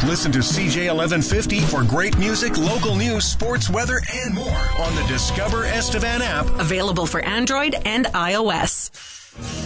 Listen to CJ 1150 for great music, local news, sports, weather, and more on the Discover Estevan app. Available for Android and iOS.